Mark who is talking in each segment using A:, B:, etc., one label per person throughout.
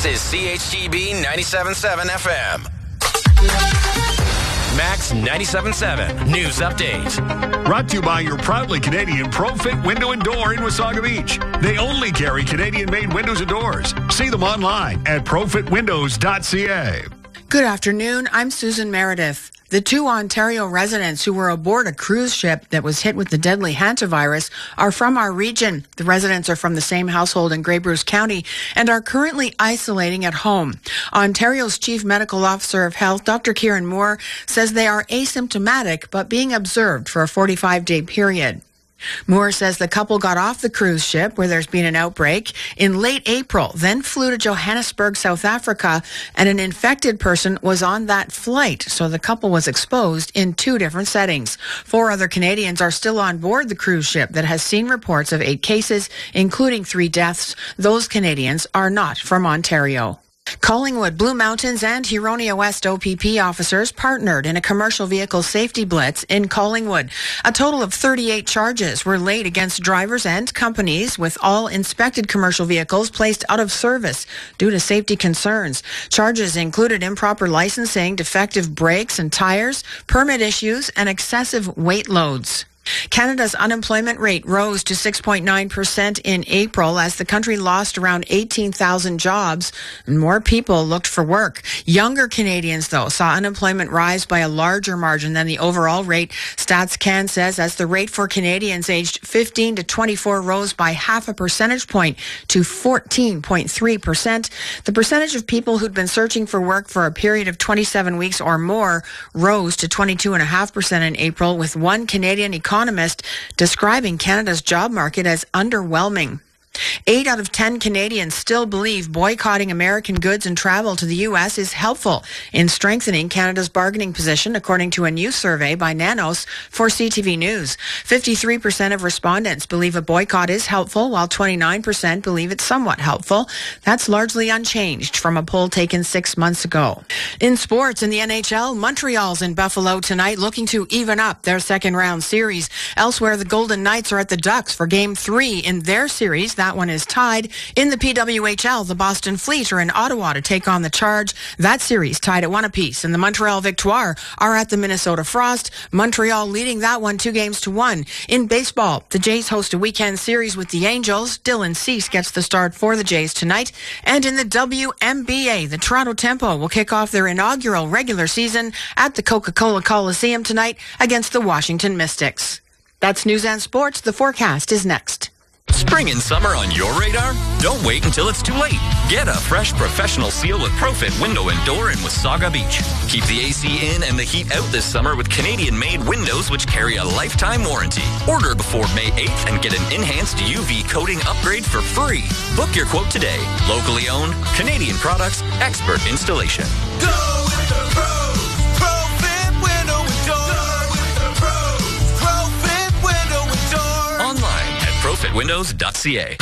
A: This is CHTB 97.7 FM. Max 97.7 News Update.
B: Brought to you by your proudly Canadian ProFit Window and Door in Wasaga Beach. They only carry Canadian-made windows and doors. See them online at profitwindows.ca.
C: Good afternoon. I'm Susan Meredith. The two Ontario residents who were aboard a cruise ship that was hit with the deadly hantavirus are from our region. The residents are from the same household in Grey Bruce County and are currently isolating at home. Ontario's Chief Medical Officer of Health, Dr. Kieran Moore, says they are asymptomatic but being observed for a 45-day period. Moore says the couple got off the cruise ship where there's been an outbreak in late April, then flew to Johannesburg, South Africa, and an infected person was on that flight, so the couple was exposed in two different settings. 4 other Canadians are still on board the cruise ship that has seen reports of 8 cases, including 3 deaths. Those Canadians are not from Ontario. Collingwood, Blue Mountains, and Huronia West OPP officers partnered in a commercial vehicle safety blitz in Collingwood. A total of 38 charges were laid against drivers and companies, with all inspected commercial vehicles placed out of service due to safety concerns. Charges included improper licensing, defective brakes and tires, permit issues, and excessive weight loads. Canada's unemployment rate rose to 6.9% in April as the country lost around 18,000 jobs and more people looked for work. Younger Canadians, though, saw unemployment rise by a larger margin than the overall rate. Stats Can says as the rate for Canadians aged 15 to 24 rose by half a percentage point to 14.3%. The percentage of people who'd been searching for work for a period of 27 weeks or more rose to 22.5% in April, with one Canadian economist describing Canada's job market as underwhelming. 8 out of 10 Canadians still believe boycotting American goods and travel to the U.S. is helpful in strengthening Canada's bargaining position, according to a new survey by Nanos for CTV News. 53% of respondents believe a boycott is helpful, while 29% believe it's somewhat helpful. That's largely unchanged from a poll taken 6 months ago. In sports, in the NHL, Montreal's in Buffalo tonight looking to even up their second-round series. Elsewhere, the Golden Knights are at the Ducks for Game 3 in their series. That one is tied. In the PWHL, the Boston Fleet are in Ottawa to take on the Charge. That series tied at 1 apiece. And the Montreal Victoire are at the Minnesota Frost. Montreal leading that one 2-1. In baseball, the Jays host a weekend series with the Angels. Dylan Cease gets the start for the Jays tonight. And in the WNBA, the Toronto Tempo will kick off their inaugural regular season at the Coca-Cola Coliseum tonight against the Washington Mystics. That's News and Sports. The forecast is next.
A: Spring and summer on your radar? Don't wait until it's too late. Get a fresh professional seal with ProFit Window and Door in Wasaga Beach. Keep the AC in and the heat out this summer with Canadian-made windows which carry a lifetime warranty. Order before May 8th and get an enhanced UV coating upgrade for free. Book your quote today. Locally owned, Canadian products, expert installation.
D: Go with the pros. ProFit Window and Door. Go with the pros. ProFit Window and Door.
A: Online profitwindows.ca.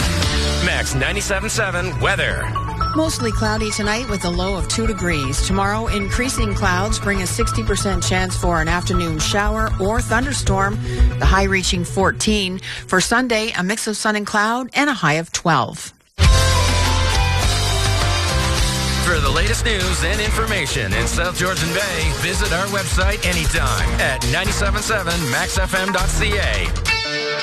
A: Max 97.7 weather.
C: Mostly cloudy tonight with a low of 2 degrees. Tomorrow, increasing clouds bring a 60% chance for an afternoon shower or thunderstorm, the high reaching 14. For Sunday, a mix of sun and cloud and a high of 12.
A: For the latest news and information in South Georgian Bay, visit our website anytime at 97.7maxfm.ca.